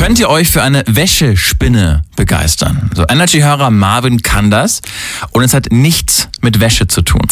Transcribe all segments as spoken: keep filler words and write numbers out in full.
Könnt ihr euch für eine Wäschespinne begeistern? So, Energy-Hörer Marvin kann das und es hat nichts mit Wäsche zu tun.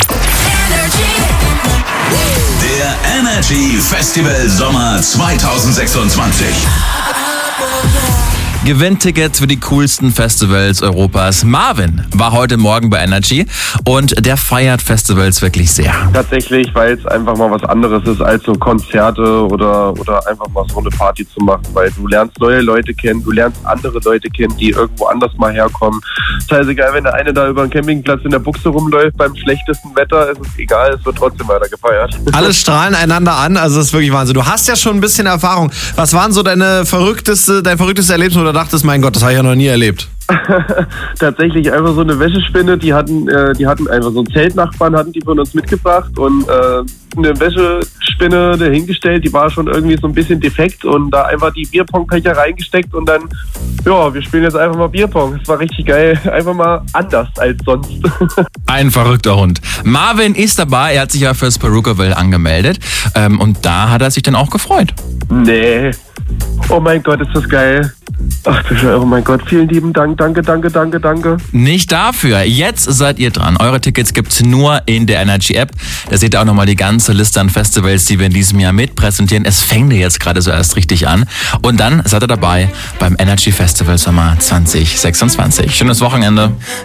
Der Energy Festival Sommer zwanzig sechsundzwanzig. Gewinntickets für die coolsten Festivals Europas. Marvin war heute Morgen bei Energy und der feiert Festivals wirklich sehr. Tatsächlich, weil es einfach mal was anderes ist als so Konzerte oder, oder einfach mal so eine Party zu machen, weil du lernst neue Leute kennen, du lernst andere Leute kennen, die irgendwo anders mal herkommen. Scheißegal, wenn der eine da über den Campingplatz in der Buchse rumläuft beim schlechtesten Wetter, ist es egal, es wird trotzdem weiter gefeiert. Alle strahlen einander an, also das ist wirklich Wahnsinn. Du hast ja schon ein bisschen Erfahrung. Was waren so deine verrückteste, dein verrücktestes Erlebnis, wo du dachtest, mein Gott, das habe ich ja noch nie erlebt? Tatsächlich einfach so eine Wäschespinne, die hatten, äh, die hatten einfach so einen Zeltnachbarn, hatten die von uns mitgebracht und äh, eine Wäschespinne dahingestellt, die war schon irgendwie so ein bisschen defekt und da einfach die Bierpongbecher reingesteckt und dann, ja, wir spielen jetzt einfach mal Bierpong. Das war richtig geil, einfach mal anders als sonst. Ein verrückter Hund. Marvin ist dabei, er hat sich ja fürs Perukaville angemeldet ähm, und da hat er sich dann auch gefreut. Nee, oh mein Gott, ist das geil. Ach du Scheiße, oh mein Gott, vielen lieben Dank, danke, danke, danke, danke. Nicht dafür, jetzt seid ihr dran. Eure Tickets gibt's nur in der Energy App. Da seht ihr auch nochmal die ganze Liste an Festivals, die wir in diesem Jahr mitpräsentieren. Es fängt jetzt gerade so erst richtig an. Und dann seid ihr dabei beim Energy Festival Sommer zwanzig sechsundzwanzig. Schönes Wochenende.